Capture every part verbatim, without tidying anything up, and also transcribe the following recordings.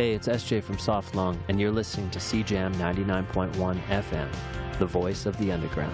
Hey, it's S J from Soft Lung, and you're listening to C Jam ninety-nine point one F M, the voice of the underground.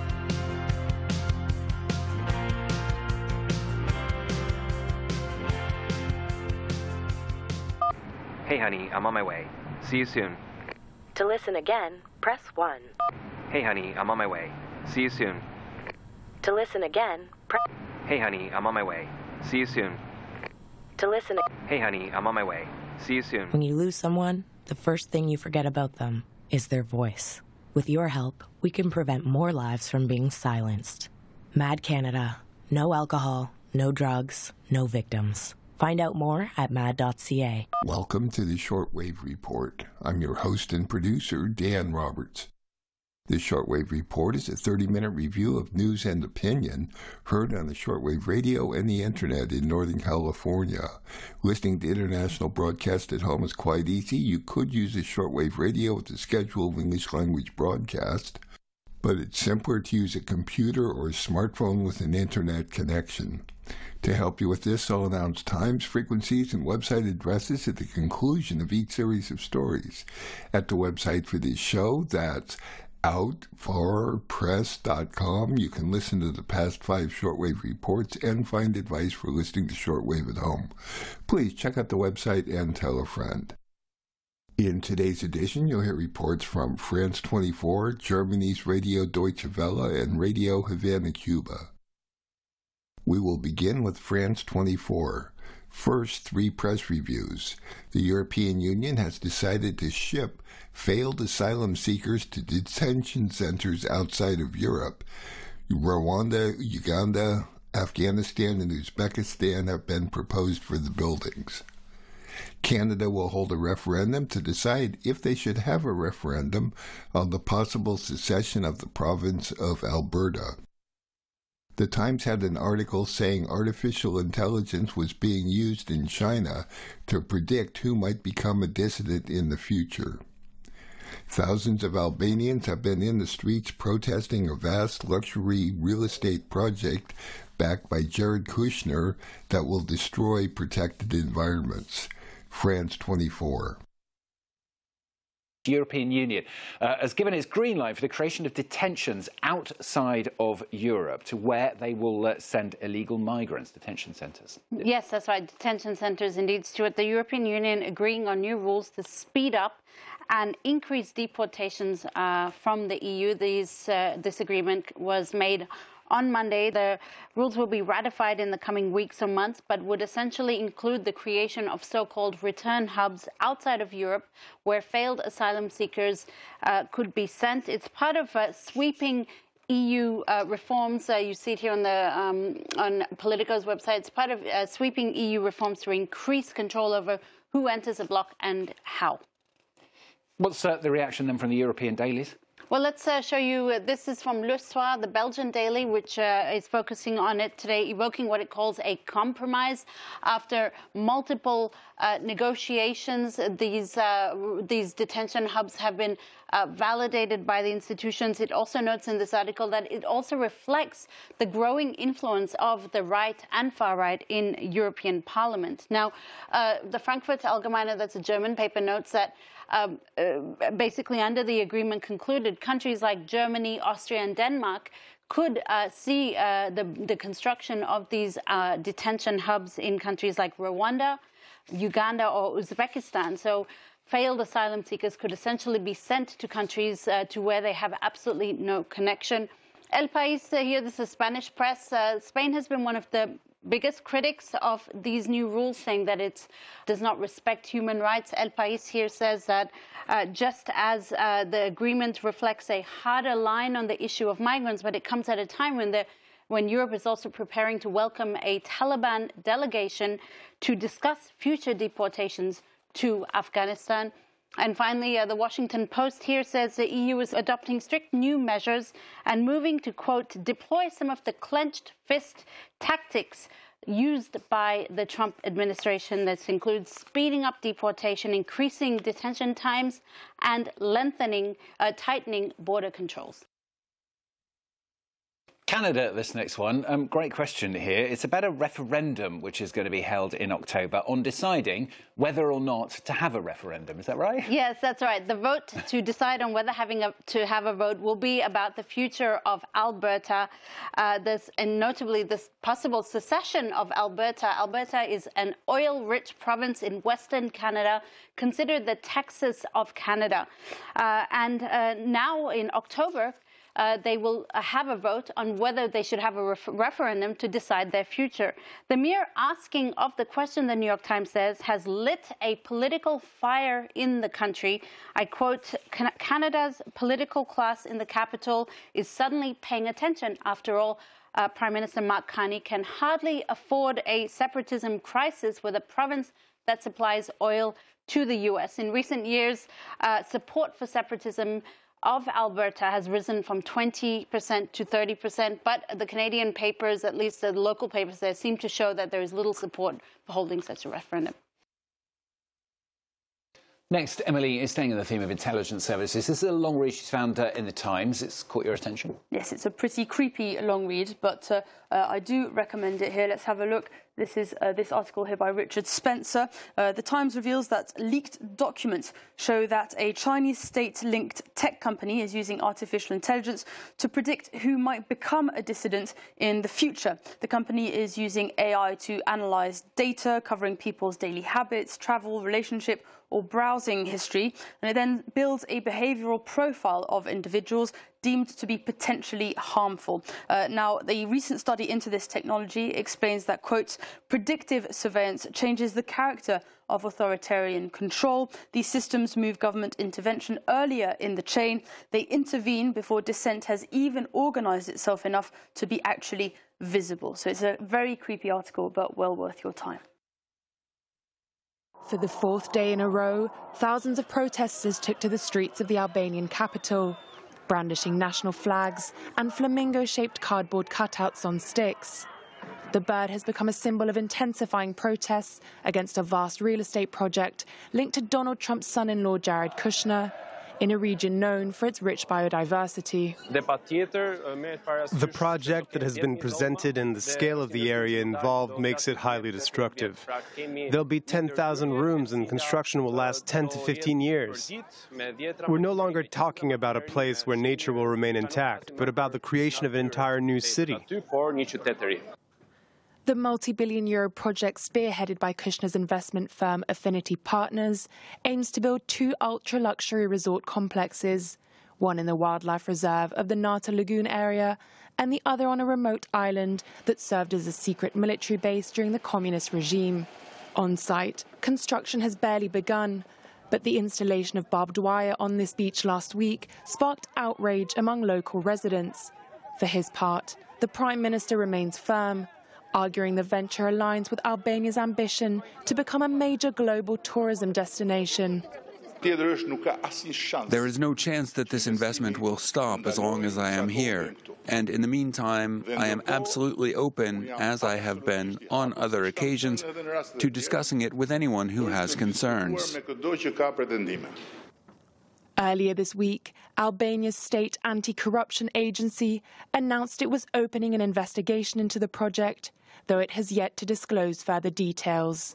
Hey honey, I'm on my way. See you soon. To listen again, press one. Hey honey, I'm on my way. See you soon. To listen again, press... Hey honey, I'm on my way. See you soon. To listen... Hey honey, I'm on my way. See you soon. When you lose someone, the first thing you forget about them is their voice. With your help, we can prevent more lives from being silenced. Mad Canada. No alcohol, no drugs, no victims. Find out more at mad dot c a. Welcome to the Shortwave Report. I'm your host and producer, Dan Roberts. The Shortwave Report is a thirty-minute review of news and opinion heard on the shortwave radio and the internet in Northern California. Listening to international broadcast at home is quite easy. You could use a shortwave radio with a scheduled English language broadcast, but it's simpler to use a computer or a smartphone with an internet connection. To help you with this, I'll announce times, frequencies, and website addresses at the conclusion of each series of stories. At the website for this show, that's out for press dot com. You can listen to the past five shortwave reports and find advice for listening to shortwave at home. Please check out the website and tell a friend. In today's edition, you'll hear reports from France twenty-four, Germany's Radio Deutsche Welle, and Radio Havana, Cuba. We will begin with France twenty-four. First, three press reviews. The European Union has decided to ship failed asylum seekers to detention centers outside of Europe. Rwanda, Uganda, Afghanistan, and Uzbekistan have been proposed for the buildings. Canada will hold a referendum to decide if they should have a referendum on the possible secession of the province of Alberta. The Times had an article saying artificial intelligence was being used in China to predict who might become a dissident in the future. Thousands of Albanians have been in the streets protesting a vast luxury real estate project backed by Jared Kushner that will destroy protected environments. France twenty-four. European Union uh, has given its green light for the creation of detentions outside of Europe to where they will uh, send illegal migrants, detention centres. Yes, that's right, detention centres indeed, Stuart. The European Union agreeing on new rules to speed up and increase deportations uh, from the E U. These, uh, this agreement was made on Monday. The rules will be ratified in the coming weeks or months, but would essentially include the creation of so-called return hubs outside of Europe where failed asylum seekers uh, could be sent. It's part of uh, sweeping E U uh, reforms. Uh, you see it here on the um, on Politico's website. It's part of uh, sweeping E U reforms to increase control over who enters a bloc and how. What's uh, the reaction then from the European dailies? Well, let's uh, show you, uh, this is from Le Soir, the Belgian daily, which uh, is focusing on it today, evoking what it calls a compromise. After multiple uh, negotiations, these, uh, these detention hubs have been uh, validated by the institutions. It also notes in this article that it also reflects the growing influence of the right and far right in European Parliament. Now, uh, the Frankfurter Allgemeine, that's a German paper, notes that Um, uh, basically, under the agreement concluded, countries like Germany, Austria, and Denmark could uh, see uh, the, the construction of these uh, detention hubs in countries like Rwanda, Uganda, or Uzbekistan. So failed asylum seekers could essentially be sent to countries uh, to where they have absolutely no connection. El País, uh, here, this is Spanish press. Uh, Spain has been one of the biggest critics of these new rules, saying that it does not respect human rights. El País here says that uh, just as uh, the agreement reflects a harder line on the issue of migrants, but it comes at a time when the when Europe is also preparing to welcome a Taliban delegation to discuss future deportations to Afghanistan. And finally, uh, the Washington Post here says the E U is adopting strict new measures and moving to, quote, deploy some of the clenched fist tactics used by the Trump administration. This includes speeding up deportation, increasing detention times, and lengthening, uh, tightening border controls. Canada, this next one. Um, great question here. It's about a referendum which is going to be held in October on deciding whether or not to have a referendum. Is that right? Yes, that's right. The vote to decide on whether having a, to have a vote will be about the future of Alberta. Uh, this, and notably, this possible secession of Alberta. Alberta is an oil-rich province in Western Canada, considered the Texas of Canada. Uh, and uh, now in October, Uh, they will uh, have a vote on whether they should have a ref referendum to decide their future. The mere asking of the question, the New York Times says, has lit a political fire in the country. I quote, Canada's political class in the capital is suddenly paying attention. After all, uh, Prime Minister Mark Carney can hardly afford a separatism crisis with a province that supplies oil to the U S. In recent years, uh, support for separatism of Alberta has risen from twenty percent to thirty percent, but the Canadian papers, at least the local papers there, seem to show that there is little support for holding such a referendum. Next, Emily is staying on the theme of intelligence services. This is a long read she's found uh, in the Times. It's caught your attention? Yes, it's a pretty creepy long read, but uh, uh, I do recommend it here. Let's have a look. This is uh, this article here by Richard Spencer. Uh, the Times reveals that leaked documents show that a Chinese state-linked tech company is using artificial intelligence to predict who might become a dissident in the future. The company is using A I to analyze data covering people's daily habits, travel, relationship, or browsing history, and it then builds a behavioral profile of individuals deemed to be potentially harmful. Uh, now, the recent study into this technology explains that, quote, predictive surveillance changes the character of authoritarian control. These systems move government intervention earlier in the chain. They intervene before dissent has even organized itself enough to be actually visible. So it's a very creepy article, but well worth your time. For the fourth day in a row, thousands of protesters took to the streets of the Albanian capital, brandishing national flags and flamingo-shaped cardboard cutouts on sticks. The bird has become a symbol of intensifying protests against a vast real estate project linked to Donald Trump's son-in-law Jared Kushner, in a region known for its rich biodiversity. The project that has been presented and the scale of the area involved makes it highly destructive. There'll be ten thousand rooms and construction will last ten to fifteen years. We're no longer talking about a place where nature will remain intact, but about the creation of an entire new city. The multi-billion euro project, spearheaded by Kushner's investment firm Affinity Partners, aims to build two ultra-luxury resort complexes, one in the wildlife reserve of the Nata Lagoon area and the other on a remote island that served as a secret military base during the communist regime. On site, construction has barely begun, but the installation of barbed wire on this beach last week sparked outrage among local residents. For his part, the Prime Minister remains firm, arguing the venture aligns with Albania's ambition to become a major global tourism destination. There is no chance that this investment will stop as long as I am here. And in the meantime, I am absolutely open, as I have been on other occasions, to discussing it with anyone who has concerns. Earlier this week, Albania's state anti-corruption agency announced it was opening an investigation into the project, though it has yet to disclose further details.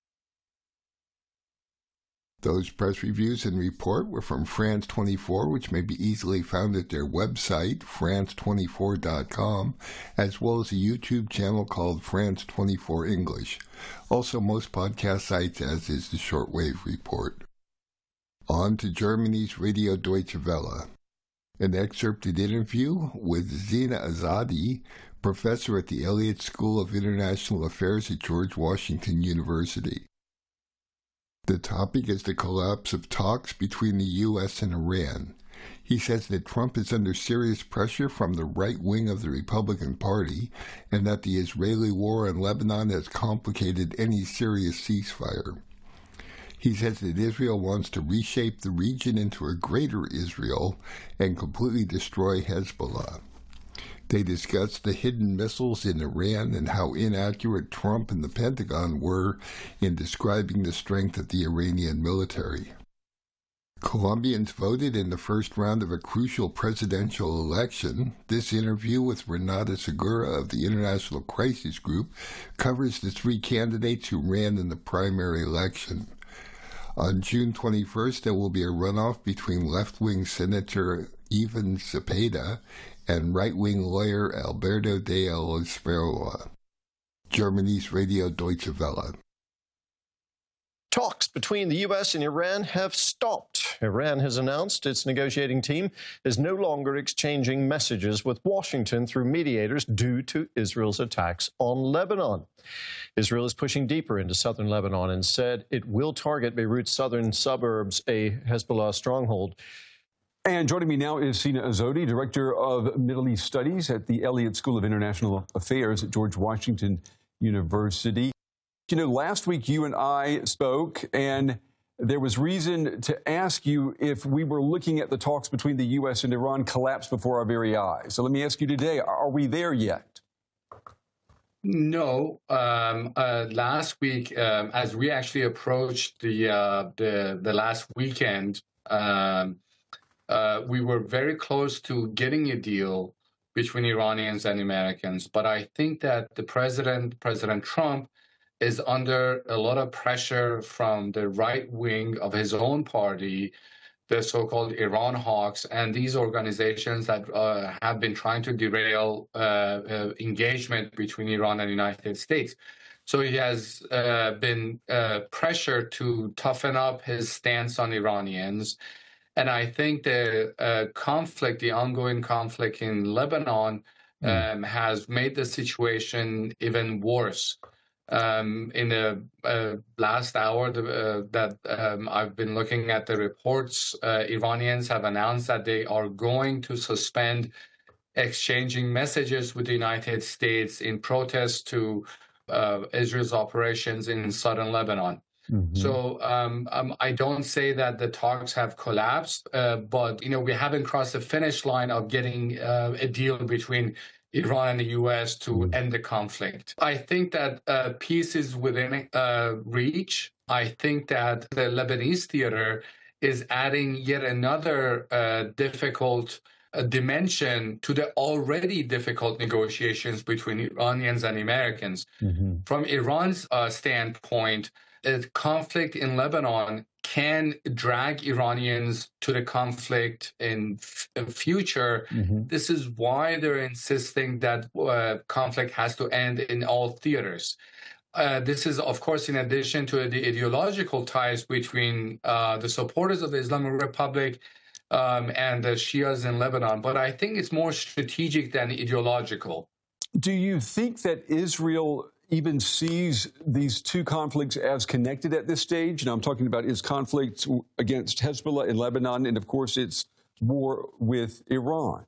Those press reviews and report were from France twenty-four, which may be easily found at their website, france twenty-four dot com, as well as a YouTube channel called France twenty-four English. Also, most podcast sites, as is the Shortwave Report. On to Germany's Radio Deutsche Welle. An excerpted interview with Zina Azadi, professor at the Elliott School of International Affairs at George Washington University. The topic is the collapse of talks between the U S and Iran. He says that Trump is under serious pressure from the right wing of the Republican Party and that the Israeli war in Lebanon has complicated any serious ceasefire. He says that Israel wants to reshape the region into a greater Israel and completely destroy Hezbollah. They discussed the hidden missiles in Iran and how inaccurate Trump and the Pentagon were in describing the strength of the Iranian military. Colombians voted in the first round of a crucial presidential election. This interview with Renata Segura of the International Crisis Group covers the three candidates who ran in the primary election. On June twenty-first, there will be a runoff between left-wing Senator Ivan Cepeda and right-wing lawyer Alberto de Oliveira. Germany's Radio Deutsche Welle. Talks between the U S and Iran have stopped. Iran has announced its negotiating team is no longer exchanging messages with Washington through mediators due to Israel's attacks on Lebanon. Israel is pushing deeper into southern Lebanon and said it will target Beirut's southern suburbs, a Hezbollah stronghold. And joining me now is Sina Azodi, Director of Middle East Studies at the Elliott School of International Affairs at George Washington University. You know, last week you and I spoke, and there was reason to ask you if we were looking at the talks between the U S and Iran collapse before our very eyes. So let me ask you today, are we there yet? No. Um, uh, last week, um, as we actually approached the, uh, the, the last weekend, um, uh, we were very close to getting a deal between Iranians and Americans. But I think that the president, President Trump, is under a lot of pressure from the right wing of his own party, the so-called Iran hawks, and these organizations that uh, have been trying to derail uh, uh, engagement between Iran and the United States. So he has uh, been uh, pressured to toughen up his stance on Iranians. And I think the uh, conflict, the ongoing conflict in Lebanon, mm. um, has made the situation even worse. Um, in the uh, last hour the, uh, that um, I've been looking at the reports, uh, Iranians have announced that they are going to suspend exchanging messages with the United States in protest to uh, Israel's operations in southern Lebanon. Mm-hmm. So um, um, I don't say that the talks have collapsed, uh, but you know we haven't crossed the finish line of getting uh, a deal between Iran and the U S to end the conflict. I think that uh, peace is within uh, reach. I think that the Lebanese theater is adding yet another uh, difficult uh, dimension to the already difficult negotiations between Iranians and Americans. Mm-hmm. From Iran's uh, standpoint, the conflict in Lebanon can drag Iranians to the conflict in f- future. Mm-hmm. This is why they're insisting that uh, conflict has to end in all theaters. Uh, this is, of course, in addition to the ideological ties between uh, the supporters of the Islamic Republic um, and the Shias in Lebanon. But I think it's more strategic than ideological. Do you think that Israel even sees these two conflicts as connected at this stage? Now, I'm talking about its conflict against Hezbollah in Lebanon, and of course, its war with Iran.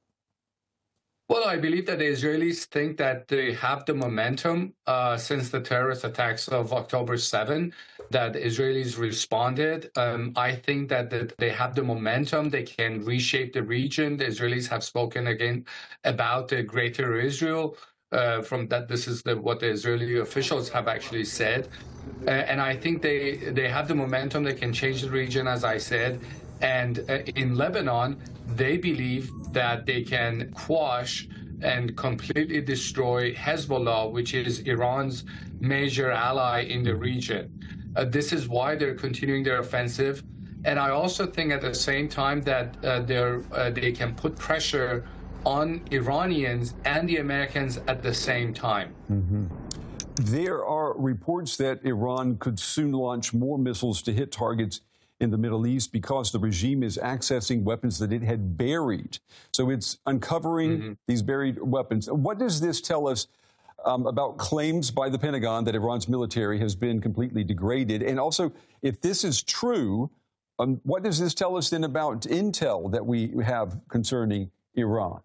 Well, I believe that the Israelis think that they have the momentum uh, since the terrorist attacks of October seventh, that the Israelis responded. Um, I think that the, they have the momentum. They can reshape the region. The Israelis have spoken again about the greater Israel. Uh, from that, this is the, what the Israeli officials have actually said. Uh, and I think they, they have the momentum. They can change the region, as I said. And uh, in Lebanon, they believe that they can quash and completely destroy Hezbollah, which is Iran's major ally in the region. Uh, this is why they're continuing their offensive. And I also think at the same time that uh, they're, uh, they can put pressure on Iranians and the Americans at the same time. Mm-hmm. There are reports that Iran could soon launch more missiles to hit targets in the Middle East because the regime is accessing weapons that it had buried. So it's uncovering mm-hmm. these buried weapons. What does this tell us um, about claims by the Pentagon that Iran's military has been completely degraded? And also, if this is true, um, what does this tell us then about intel that we have concerning Iran?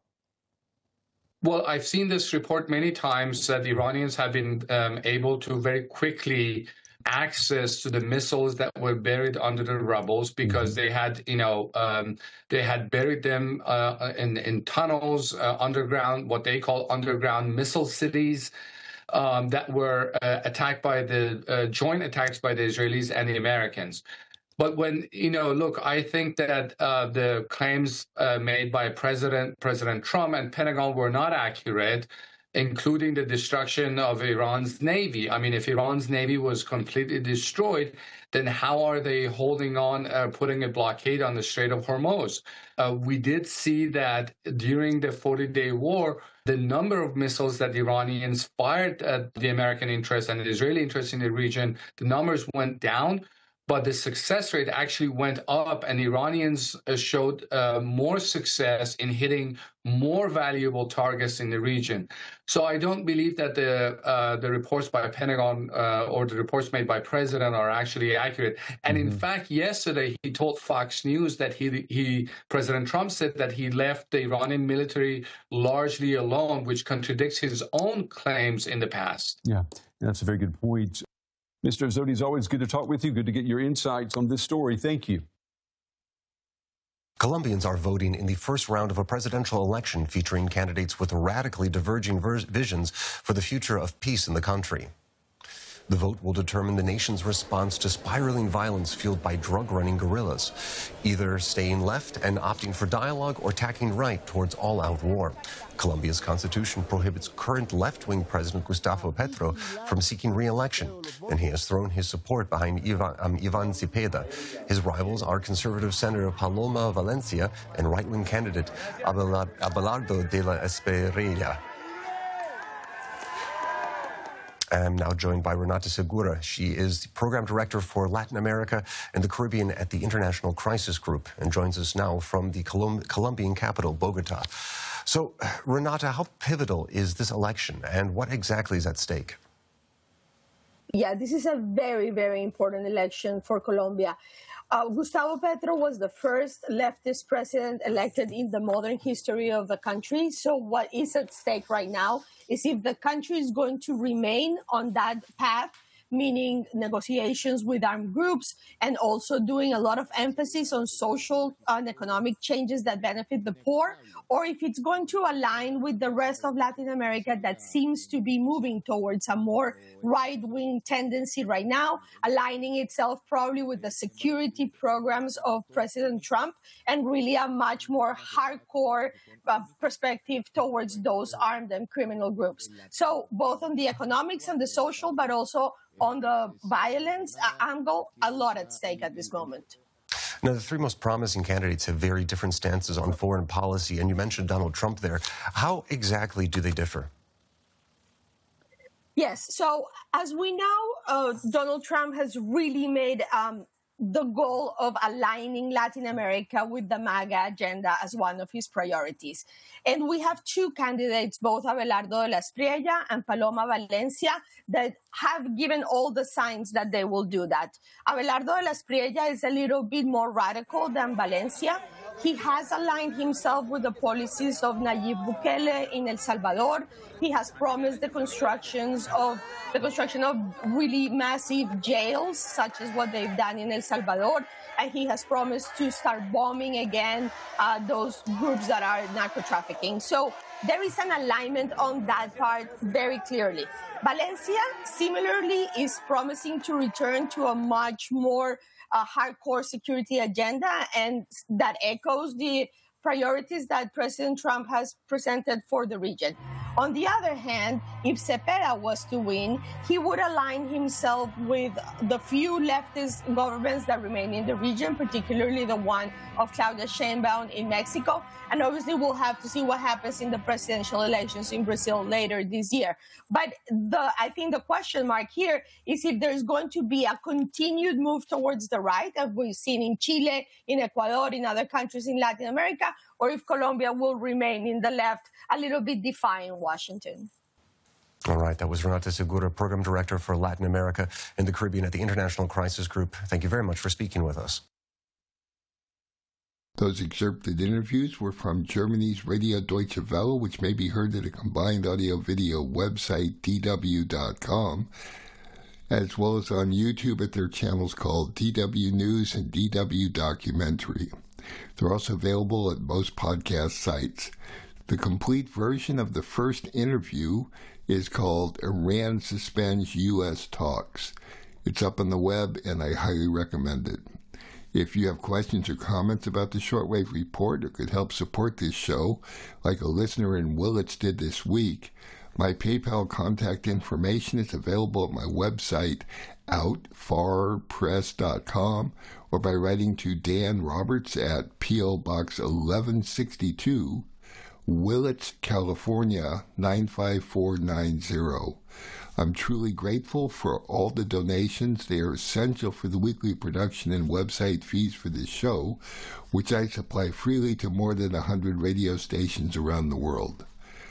Well, I've seen this report many times that the Iranians have been um, able to very quickly access to the missiles that were buried under the rubble because mm-hmm. they had, you know, um, they had buried them uh, in, in tunnels uh, underground, what they call underground missile cities um, that were uh, attacked by the uh, joint attacks by the Israelis and the Americans. But when, you know, look, I think that uh, the claims uh, made by President President Trump and Pentagon were not accurate, including the destruction of Iran's Navy. I mean, if Iran's Navy was completely destroyed, then how are they holding on, uh, putting a blockade on the Strait of Hormuz? Uh, we did see that during the forty-day war, the number of missiles that the Iranians fired at the American interest and the Israeli interest in the region, the numbers went down. But the success rate actually went up, and Iranians uh, showed uh, more success in hitting more valuable targets in the region. So I don't believe that the uh, the reports by Pentagon uh, or the reports made by President are actually accurate. And mm-hmm. in fact, yesterday he told Fox News that he he President Trump said that he left the Iranian military largely alone, which contradicts his own claims in the past. Yeah, that's a very good point. Mister Azzoli, it's always good to talk with you. Good to get your insights on this story. Thank you. Colombians are voting in the first round of a presidential election featuring candidates with radically diverging visions for the future of peace in the country. The vote will determine the nation's response to spiraling violence fueled by drug-running guerrillas, either staying left and opting for dialogue or tacking right towards all-out war. Colombia's constitution prohibits current left-wing President Gustavo Petro from seeking re-election, and he has thrown his support behind Ivan, um, Ivan Cepeda. His rivals are conservative Senator Paloma Valencia and right-wing candidate Abelardo de la Espriella. I'm now joined by Renata Segura. She is the Program Director for Latin America and the Caribbean at the International Crisis Group and joins us now from the Colom Colombian capital, Bogota. So, Renata, how pivotal is this election and what exactly is at stake? Yeah, this is a very, very important election for Colombia. Uh, Gustavo Petro was the first leftist president elected in the modern history of the country. So what is at stake right now is if the country is going to remain on that path, meaning negotiations with armed groups and also doing a lot of emphasis on social and economic changes that benefit the poor, or if it's going to align with the rest of Latin America that seems to be moving towards a more right-wing tendency right now, aligning itself probably with the security programs of President Trump and really a much more hardcore uh, perspective towards those armed and criminal groups. So both on the economics and the social, but also on the violence angle, a lot at stake at this moment. Now, the three most promising candidates have very different stances on foreign policy, and you mentioned Donald Trump there. How exactly do they differ? Yes. So as we know, uh, Donald Trump has really made um, the goal of aligning Latin America with the MAGA agenda as one of his priorities. And we have two candidates, both Abelardo de la Espriella and Paloma Valencia, that have given all the signs that they will do that. Abelardo de la Espriella is a little bit more radical than Valencia. He has aligned himself with the policies of Nayib Bukele in El Salvador. He has promised the constructions of the construction of really massive jails, such as what they've done in El Salvador. And he has promised to start bombing again uh, those groups that are narco-trafficking. So there is an alignment on that part very clearly. Valencia, similarly, is promising to return to a much more uh, hardcore security agenda, and that echoes the priorities that President Trump has presented for the region. On the other hand, if Cepeda was to win, he would align himself with the few leftist governments that remain in the region, particularly the one of Claudia Sheinbaum in Mexico. And obviously, we'll have to see what happens in the presidential elections in Brazil later this year. But the, I think the question mark here is if there's going to be a continued move towards the right, as we've seen in Chile, in Ecuador, in other countries in Latin America, or if Colombia will remain in the left, a little bit defying Washington. All right, that was Renata Segura, Program Director for Latin America and the Caribbean at the International Crisis Group. Thank you very much for speaking with us. Those excerpted interviews were from Germany's Radio Deutsche Welle, which may be heard at a combined audio-video website, d w dot com, as well as on YouTube at their channels called D W News and D W Documentary. They're also available at most podcast sites. The complete version of the first interview is called Iran Suspends U S Talks. It's up on the web, and I highly recommend it. If you have questions or comments about the Shortwave Report or could help support this show, like a listener in Willits did this week, my PayPal contact information is available at my website, out far press dot com, or by writing to Dan Roberts at P O Box eleven sixty-two, Willits, California, nine five four nine zero. I'm truly grateful for all the donations. They are essential for the weekly production and website fees for this show, which I supply freely to more than one hundred radio stations around the world.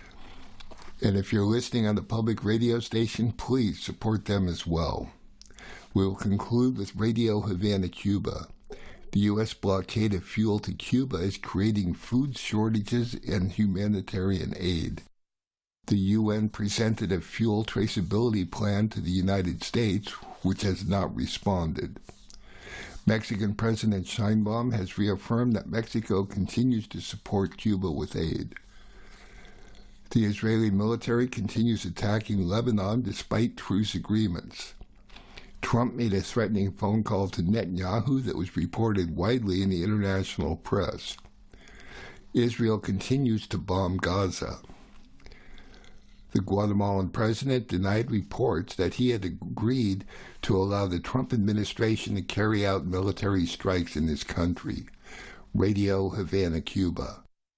And if you're listening on the public radio station, please support them as well. We will conclude with Radio Havana, Cuba. The U S blockade of fuel to Cuba is creating food shortages and humanitarian aid. The U N presented a fuel traceability plan to the United States, which has not responded. Mexican President Sheinbaum has reaffirmed that Mexico continues to support Cuba with aid. The Israeli military continues attacking Lebanon despite truce agreements. Trump made a threatening phone call to Netanyahu that was reported widely in the international press. Israel continues to bomb Gaza. The Guatemalan president denied reports that he had agreed to allow the Trump administration to carry out military strikes in his country. Radio Havana, Cuba.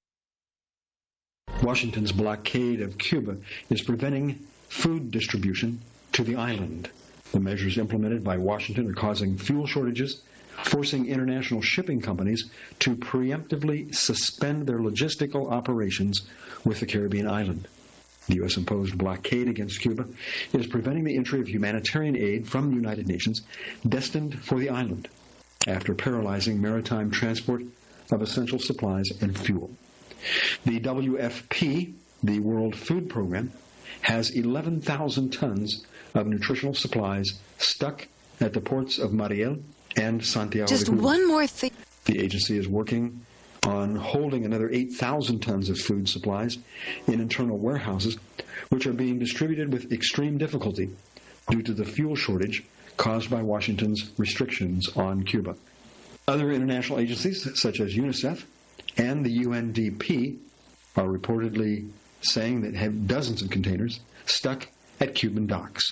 Washington's blockade of Cuba is preventing food distribution to the island. The measures implemented by Washington are causing fuel shortages, forcing international shipping companies to preemptively suspend their logistical operations with the Caribbean island. The U S imposed blockade against Cuba is preventing the entry of humanitarian aid from the United Nations destined for the island, after paralyzing maritime transport of essential supplies and fuel. The W F P, the World Food Program, has eleven thousand tons of nutritional supplies stuck at the ports of Mariel and Santiago Just de Cuba. one more thing. The agency is working on holding another eight thousand tons of food supplies in internal warehouses, which are being distributed with extreme difficulty due to the fuel shortage caused by Washington's restrictions on Cuba. Other international agencies, such as UNICEF and the U N D P, are reportedly saying that have dozens of containers stuck at Cuban docks.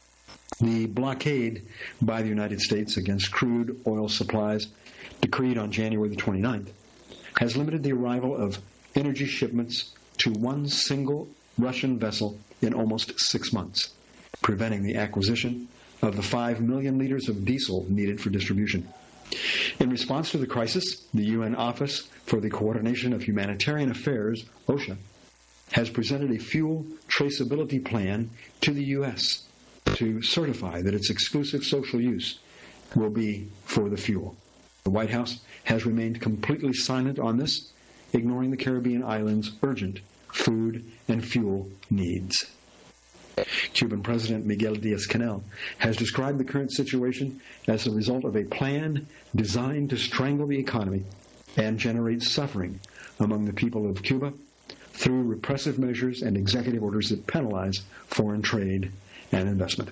The blockade by the United States against crude oil supplies, decreed on January the twenty-ninth, has limited the arrival of energy shipments to one single Russian vessel in almost six months, preventing the acquisition of the five million liters of diesel needed for distribution. In response to the crisis, the U N Office for the Coordination of Humanitarian Affairs, OSHA, has presented a fuel traceability plan to the U S to certify that its exclusive social use will be for the fuel. The White House has remained completely silent on this, ignoring the Caribbean islands' urgent food and fuel needs. Cuban President Miguel Díaz-Canel has described the current situation as the result of a plan designed to strangle the economy and generate suffering among the people of Cuba through repressive measures and executive orders that penalize foreign trade and investment.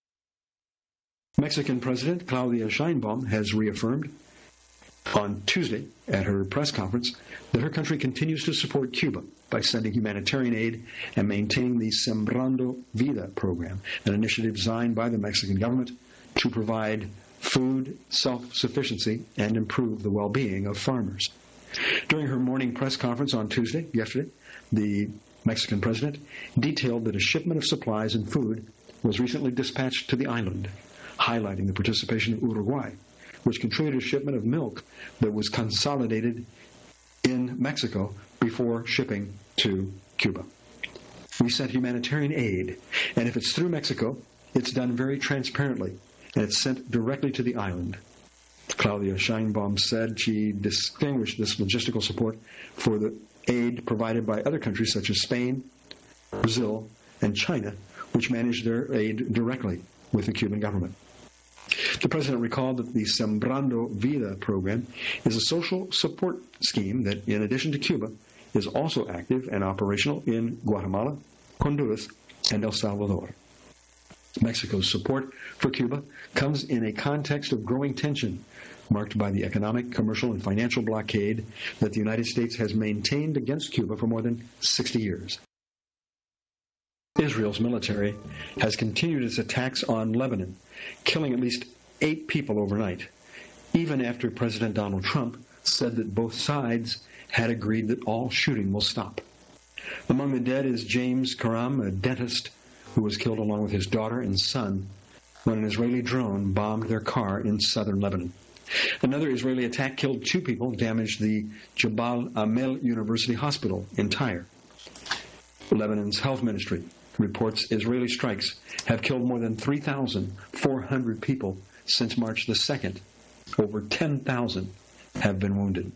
Mexican President Claudia Sheinbaum has reaffirmed on Tuesday at her press conference that her country continues to support Cuba by sending humanitarian aid and maintaining the Sembrando Vida program, an initiative designed by the Mexican government to provide food self-sufficiency and improve the well-being of farmers. During her morning press conference on Tuesday, yesterday, the Mexican president detailed that a shipment of supplies and food was recently dispatched to the island, highlighting the participation of Uruguay, which contributed a shipment of milk that was consolidated in Mexico before shipping to Cuba. We sent humanitarian aid, and if it's through Mexico, it's done very transparently, and it's sent directly to the island. Claudia Sheinbaum said she distinguished this logistical support for the aid provided by other countries such as Spain, Brazil, and China, which manage their aid directly with the Cuban government. The president recalled that the Sembrando Vida program is a social support scheme that, in addition to Cuba, is also active and operational in Guatemala, Honduras, and El Salvador. Mexico's support for Cuba comes in a context of growing tension marked by the economic, commercial, and financial blockade that the United States has maintained against Cuba for more than sixty years. Israel's military has continued its attacks on Lebanon, killing at least eight people overnight, even after President Donald Trump said that both sides had agreed that all shooting will stop. Among the dead is James Karam, a dentist who was killed along with his daughter and son when an Israeli drone bombed their car in southern Lebanon. Another Israeli attack killed two people, damaged the Jabal Amel University Hospital in Tyre. Lebanon's health ministry reports Israeli strikes have killed more than three thousand four hundred people since March the second. Over ten thousand have been wounded.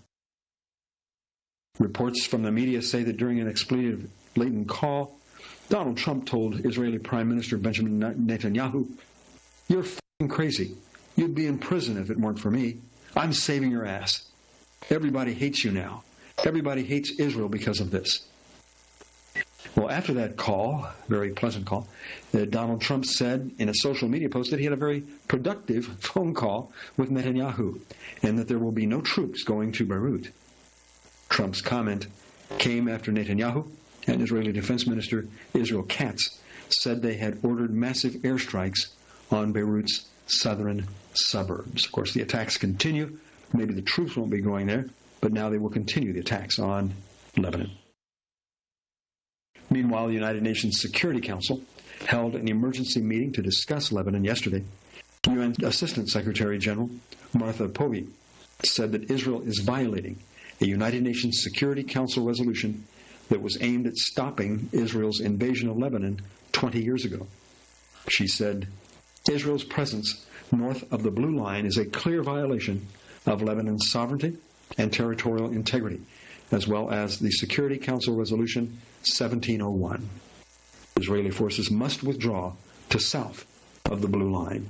Reports from the media say that during an expletive-laden call, Donald Trump told Israeli Prime Minister Benjamin Netanyahu, "You're f***ing crazy. You'd be in prison if it weren't for me. I'm saving your ass. Everybody hates you now. Everybody hates Israel because of this." Well, after that call, very pleasant call, uh, Donald Trump said in a social media post that he had a very productive phone call with Netanyahu and that there will be no troops going to Beirut. Trump's comment came after Netanyahu and Israeli Defense Minister Israel Katz said they had ordered massive airstrikes on Beirut's southern suburbs. Of course, the attacks continue. Maybe the troops won't be going there, but now they will continue the attacks on Lebanon. Meanwhile, the United Nations Security Council held an emergency meeting to discuss Lebanon yesterday. U N Assistant Secretary General Martha Povey said that Israel is violating a United Nations Security Council resolution that was aimed at stopping Israel's invasion of Lebanon twenty years ago. She said, "Israel's presence north of the Blue Line is a clear violation of Lebanon's sovereignty and territorial integrity, as well as the Security Council Resolution seventeen oh one. Israeli forces must withdraw to south of the Blue Line."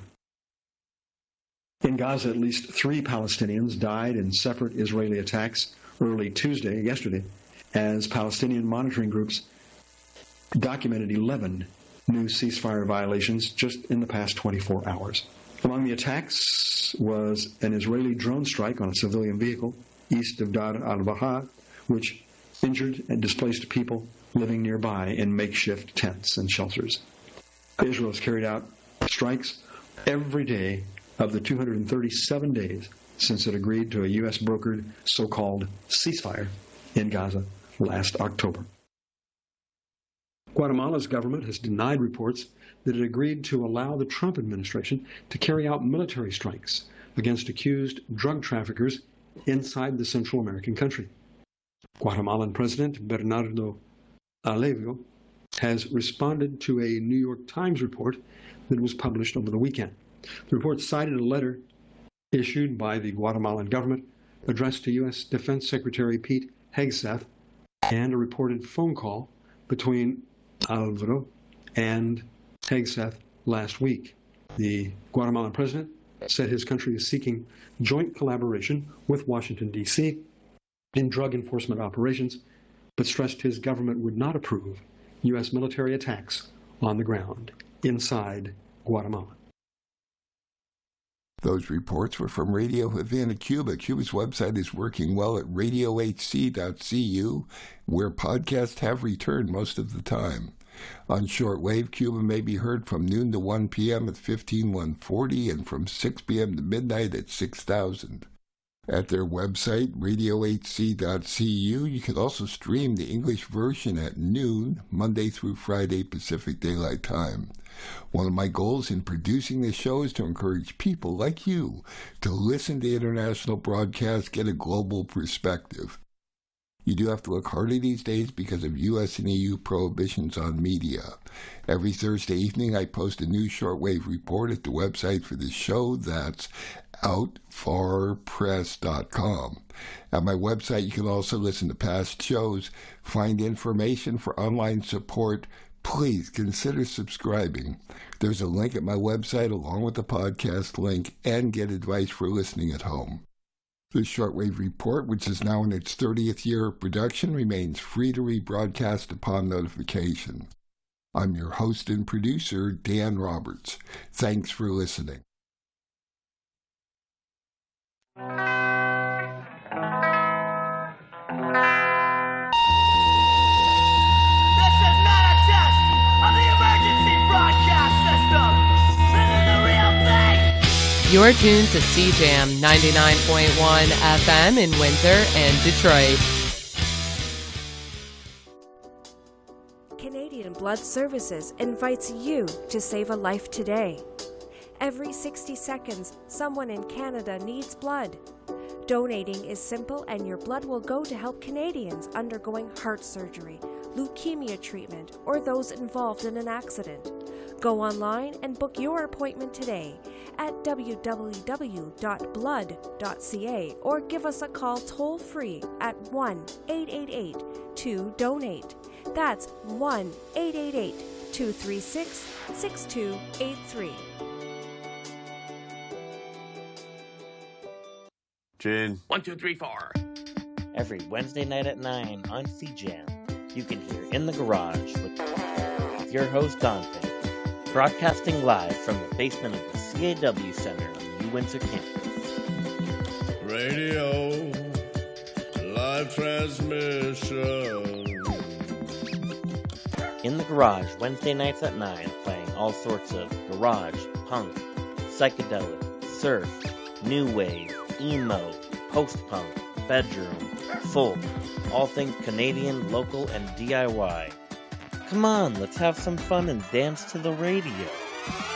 In Gaza, at least three Palestinians died in separate Israeli attacks early Tuesday, yesterday, as Palestinian monitoring groups documented eleven new ceasefire violations just in the past twenty-four hours. Among the attacks was an Israeli drone strike on a civilian vehicle east of Dar al-Baha, which injured and displaced people living nearby in makeshift tents and shelters. Israel has carried out strikes every day of the two hundred thirty-seven days since it agreed to a U S brokered so-called ceasefire in Gaza last October. Guatemala's government has denied reports that it agreed to allow the Trump administration to carry out military strikes against accused drug traffickers inside the Central American country. Guatemalan President Bernardo Alevio has responded to a New York Times report that was published over the weekend. The report cited a letter issued by the Guatemalan government addressed to U S Defense Secretary Pete Hegseth and a reported phone call between Alvaro and Hegseth last week. The Guatemalan president said his country is seeking joint collaboration with Washington, D C in drug enforcement operations, but stressed his government would not approve U S military attacks on the ground inside Guatemala. Those reports were from Radio Havana, Cuba. Cuba's website is working well at radio h c dot c u, where podcasts have returned most of the time. On shortwave, Cuba may be heard from noon to one p.m. at fifteen one forty and from six p.m. to midnight at six thousand. At their website, radio h c dot c u, you can also stream the English version at noon, Monday through Friday Pacific Daylight Time. One of my goals in producing this show is to encourage people like you to listen to international broadcasts, get a global perspective. You do have to look harder these days because of U S and E U prohibitions on media. Every Thursday evening, I post a new shortwave report at the website for this show. That's out far press dot com. At my website, you can also listen to past shows, find information for online support. Please consider subscribing. There's a link at my website along with the podcast link, and get advice for listening at home. The Shortwave Report, which is now in its thirtieth year of production, remains free to rebroadcast upon notification. I'm your host and producer, Dan Roberts. Thanks for listening. You're tuned to C Jam ninety-nine point one F M in Windsor and Detroit. Canadian Blood Services invites you to save a life today. Every sixty seconds, someone in Canada needs blood. Donating is simple, and your blood will go to help Canadians undergoing heart surgery, leukemia treatment, or those involved in an accident. Go online and book your appointment today at w w w dot blood dot c a or give us a call toll-free at one eight eight eight two donate. That's one eight eight eight two three six six two eight three. Gin. One, two, three, four. Every Wednesday night at nine on C Jam, you can hear In the Garage with, with your host Dante, broadcasting live from the basement of the C A W Center on the U Windsor campus. Radio, live transmission. In the Garage, Wednesday nights at nine, playing all sorts of garage, punk, psychedelic, surf, new wave, emo, post-punk, bedroom, folk, all things Canadian, local, and D I Y. Come on, let's have some fun and dance to the radio.